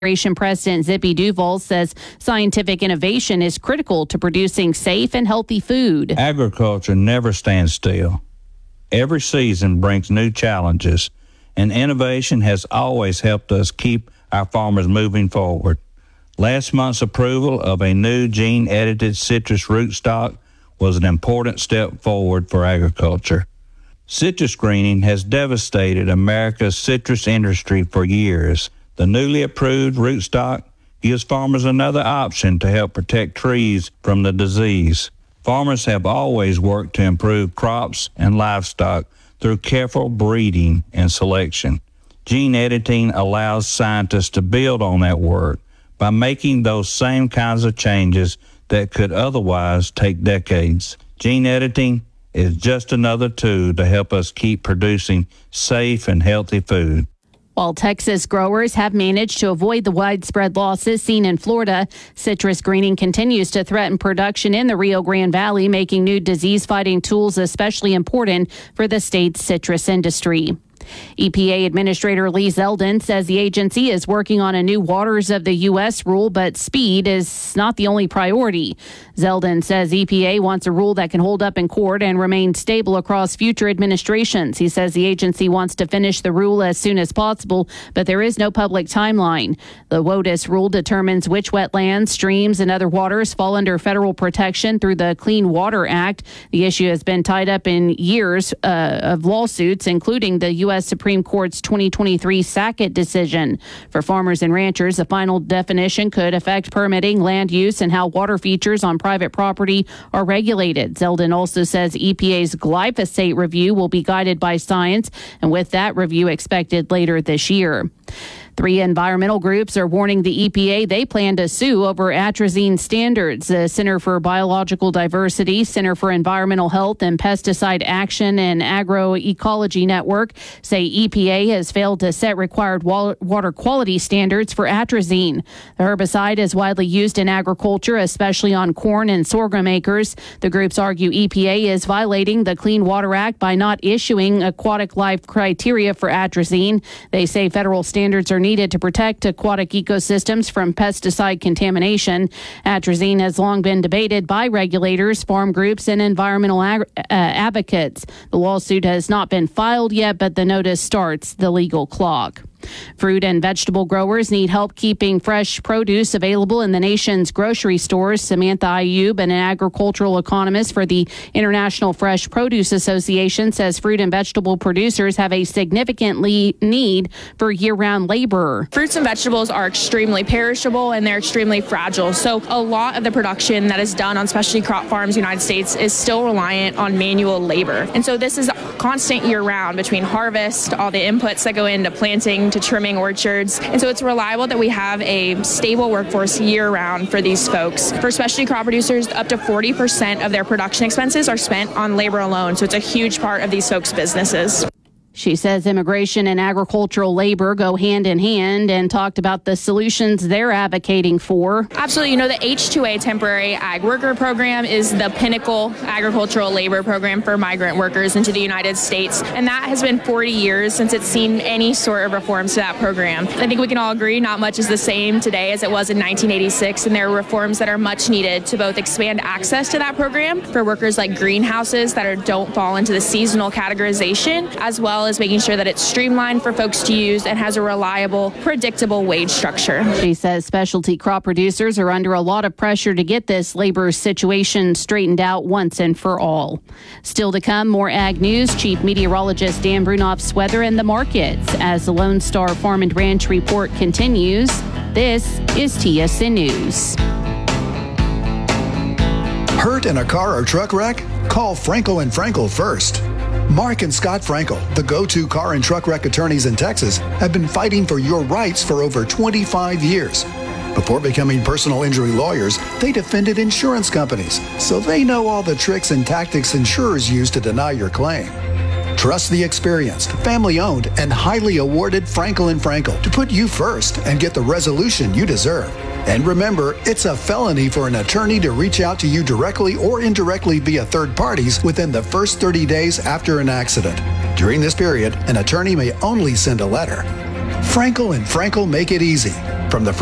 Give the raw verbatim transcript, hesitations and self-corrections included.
President Zippy Duval says scientific innovation is critical to producing safe and healthy food. Agriculture never stands still. Every season brings new challenges, and innovation has always helped us keep our farmers moving forward. Last month's approval of a new gene-edited citrus rootstock was an important step forward for agriculture. Citrus greening has devastated America's citrus industry for years. The newly approved rootstock gives farmers another option to help protect trees from the disease. Farmers have always worked to improve crops and livestock through careful breeding and selection. Gene editing allows scientists to build on that work by making those same kinds of changes that could otherwise take decades. Gene editing is just another tool to help us keep producing safe and healthy food. While Texas growers have managed to avoid the widespread losses seen in Florida, citrus greening continues to threaten production in the Rio Grande Valley, making new disease-fighting tools especially important for the state's citrus industry. E P A Administrator Lee Zeldin says the agency is working on a new waters of the U S rule, but speed is not the only priority. Zeldin says E P A wants a rule that can hold up in court and remain stable across future administrations. He says the agency wants to finish the rule as soon as possible, but there is no public timeline. The WOTUS rule determines which wetlands, streams, and other waters fall under federal protection through the Clean Water Act. The issue has been tied up in years uh, of lawsuits, including the U S Supreme Court's twenty twenty-three Sackett decision. For farmers and ranchers, the final definition could affect permitting, land use, and how water features on private property are regulated. Zeldin also says E P A's glyphosate review will be guided by science, and with that review expected later this year. Three environmental groups are warning the E P A they plan to sue over atrazine standards. The Center for Biological Diversity, Center for Environmental Health, and Pesticide Action and Agroecology Network say E P A has failed to set required water quality standards for atrazine. The herbicide is widely used in agriculture, especially on corn and sorghum acres. The groups argue E P A is violating the Clean Water Act by not issuing aquatic life criteria for atrazine. They say federal standards are needed to protect aquatic ecosystems from pesticide contamination. Atrazine has long been debated by regulators, farm groups, and environmental ag- uh, advocates. The lawsuit has not been filed yet, but the notice starts the legal clock. Fruit and vegetable growers need help keeping fresh produce available in the nation's grocery stores. Samantha Ayub, an agricultural economist for the International Fresh Produce Association, says fruit and vegetable producers have a significant need for year-round labor. Fruits and vegetables are extremely perishable and they're extremely fragile. So a lot of the production that is done on specialty crop farms in the United States is still reliant on manual labor. And so this is constant year-round between harvest, all the inputs that go into planting, to trimming orchards. And so it's reliable that we have a stable workforce year-round for these folks. For specialty crop producers, up to forty percent of their production expenses are spent on labor alone. So it's a huge part of these folks' businesses. She says immigration and agricultural labor go hand in hand, and talked about the solutions they're advocating for. Absolutely. You know, the H two A Temporary Ag Worker Program is the pinnacle agricultural labor program for migrant workers into the United States. And that has been forty years since it's seen any sort of reforms to that program. I think we can all agree not much is the same today as it was in nineteen eighty-six, and there are reforms that are much needed to both expand access to that program for workers like greenhouses that are, don't fall into the seasonal categorization, as well as making sure that it's streamlined for folks to use and has a reliable, predictable wage structure. She says specialty crop producers are under a lot of pressure to get this labor situation straightened out once and for all. Still to come, more ag news. Chief Meteorologist Dan Brunoff's weather and the markets as the Lone Star Farm and Ranch report continues. This is T S N News. Hurt in a car or truck wreck? Call Frankel and Frankel first. Mark and Scott Frankel, the go-to car and truck wreck attorneys in Texas, have been fighting for your rights for over twenty-five years. Before becoming personal injury lawyers, they defended insurance companies, so they know all the tricks and tactics insurers use to deny your claim. Trust the experienced, family-owned, and highly awarded Frankel and Frankel to put you first and get the resolution you deserve. And remember, it's a felony for an attorney to reach out to you directly or indirectly via third parties within the first thirty days after an accident. During this period, an attorney may only send a letter. Frankel and Frankel make it easy. From the